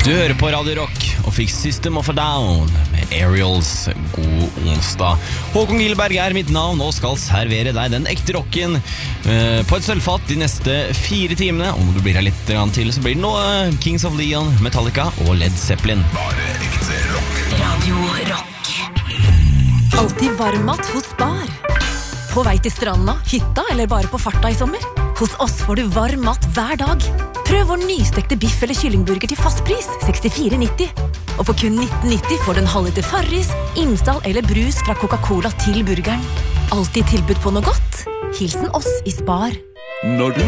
Du hører på Radio Rock og fikk System of a Down med Aerials. God onsdag. Håkon Gilberg er mitt navn og skal servere deg den ekte rocken på et sølvfat de neste 4 timene. Om du blir her litt til, så blir det noe Kings of Leon, Metallica og Led Zeppelin. Bare ekte rock. Radio Rock. Alltid varmmat hos Spar. På vei til stranda, hytta eller bare på farta i sommer. Hos oss får du varm mat hver dag. Prøv vår nystekte biff eller kyllingburger til fastpris, 64,90. Og for kun 19,90 får du en halvliter Farris, Imsdal eller brus fra Coca-Cola til burgeren. Alltid tilbud på noe godt. Hilsen oss i Spar. Når du